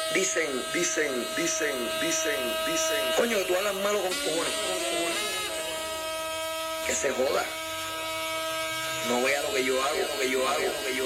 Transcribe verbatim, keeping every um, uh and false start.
Dicen, dicen, dicen, dicen, dicen. Coño, que tú hablas malo con cojones. Que se joda. No vea lo que yo hago, lo que yo hago, lo que yo